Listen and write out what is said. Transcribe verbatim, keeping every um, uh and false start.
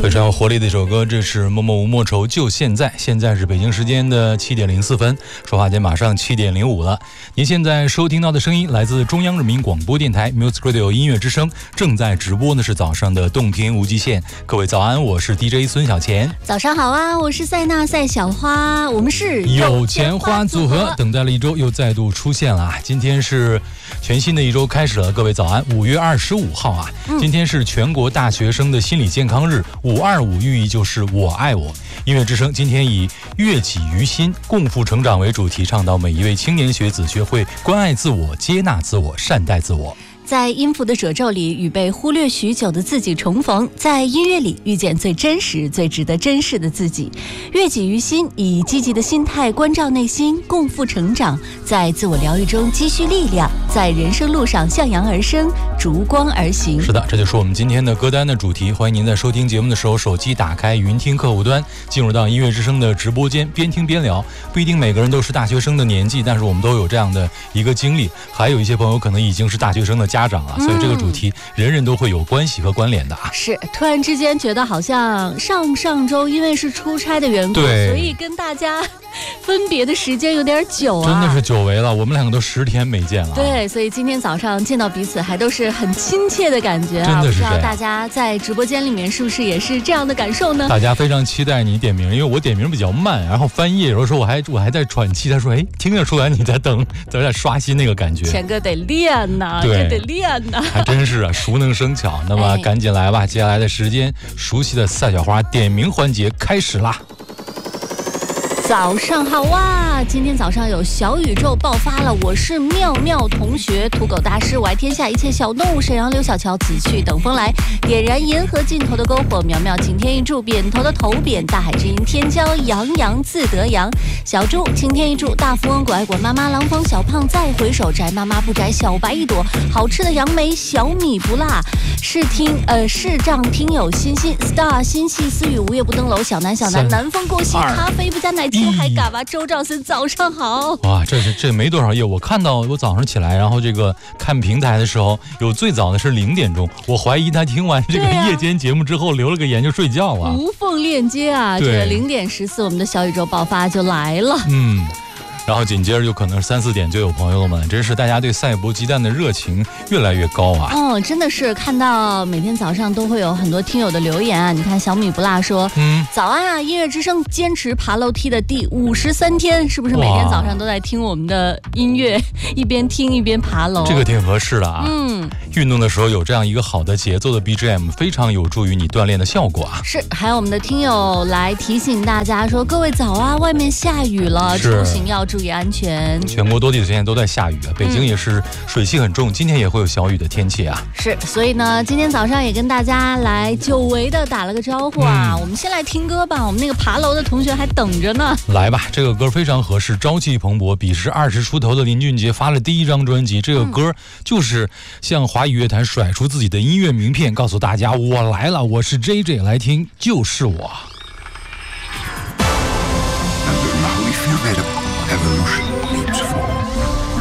非常有活力的一首歌，这是默默无莫愁就现在。现在是北京时间的七点零四分，说话间马上七点零五了。您现在收听到的声音来自中央人民广播电台 Music Radio 音乐之声，正在直播呢是早上的洞天无极限。各位早安，我是 D J 孙小钱。 早上好啊，我是塞纳赛小花，我们是有钱花组合，等待了一周又再度出现了啊！今天是全新的一周开始了，各位早安。五月二十五号啊，今天是全国大学生的心理健康日，五二五寓意就是我爱我。音乐之声今天以悦己于心，共赴成长为主题，倡导每一位青年学子学会关爱自我、接纳自我、善待自我。 在音符的褶皱里与被忽略许久的自己重逢，在音乐里遇见最真实、最值得珍视的自己。悦己于心，以积极的心态关照内心，共赴成长，在自我疗愈中积蓄力量，在人生路上向阳而生，逐光而行。 是的，这就是我们今天的歌单的主题。欢迎您在收听节目的时候，手机打开云听客户端，进入到音乐之声的直播间，边听边聊。不一定每个人都是大学生的年纪，但是我们都有这样的一个经历。还有一些朋友可能已经是大学生的家长了，所以这个主题人人都会有关系和关联的啊。 是，突然之间觉得好像上上周因为是出差的缘故，所以跟大家分别的时间有点久啊， 真的是久违了。我们两个都十天没见了。 对，所以今天早上见到彼此还都是很亲切的感觉啊。 真的是这样。 不知道大家在直播间里面是不是也是这样的感受呢？ 大家非常期待你点名，因为我点名比较慢，然后翻页有的时候我还我还在喘气。他说：“哎，听得出来你在等，在刷新那个感觉。” 前哥得练呐，这得练呐， 还真是啊，熟能生巧。那么赶紧来吧，接下来的时间，熟悉的赛小花点名环节开始啦。 早上好哇！今天早上有小宇宙爆发了，我是妙妙同学，土狗大师，我爱天下一切小动物，沈阳刘小乔，此去等风来，点燃银河尽头的篝火，苗苗晴天一柱，扁头的头扁，大海之音天骄，洋洋自得洋，小猪晴天一柱，大富翁果爱果妈妈，廊坊小胖再回首，宅妈妈不宅，小白一朵，好吃的杨梅，小米不辣，视听呃视障听友欣欣 star 心系思雨，无夜不登楼，小南小南南风过隙，咖啡不加奶精还嘎巴，周兆森早上好。 哇，这是这没多少页，我看到我早上起来，然后这个看平台的时候，有最早的是零点钟，我怀疑他听完这个夜间节目之后留了个言就睡觉了。 无缝链接啊，这个零点十四，我们的小宇宙爆发就来了。 嗯。然后紧接着就可能三四点就有朋友们，真是大家对赛博鸡蛋的热情越来越高啊！ 哦，真的是看到每天早上都会有很多听友的留言啊！你看小米不辣说，嗯，早安啊！音乐之声坚持爬楼梯的第五十三天，是不是每天早上都在听我们的音乐，一边听一边爬楼？ 这个挺合适的啊！嗯，运动的时候有这样一个好的节奏的 B G M， 非常有助于你锻炼的效果啊！ 是，还有我们的听友来提醒大家说，各位早啊，外面下雨了，出行要注意安全。 全国多地现在都在下雨啊，北京也是水汽很重，今天也会有小雨的天气啊。 是，所以呢，今天早上也跟大家来久违的打了个招呼啊。嗯、我们先来听歌吧，我们那个爬楼的同学还等着呢。 来吧，这个歌非常合适，朝气蓬勃。彼时二十出头的林俊杰发了第一张专辑，这个歌就是向华语乐坛甩出自己的音乐名片，告诉大家我来了，我是 J J， 来听就是我。 And the now we feel that evolution leaps